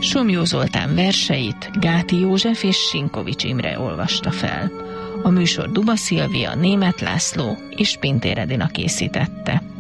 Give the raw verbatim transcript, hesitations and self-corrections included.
Somlyó Zoltán verseit Gáti József és Sinkovics Imre olvasta fel. A műsor Duba Szilvia, Németh László és Pintér Edina készítette.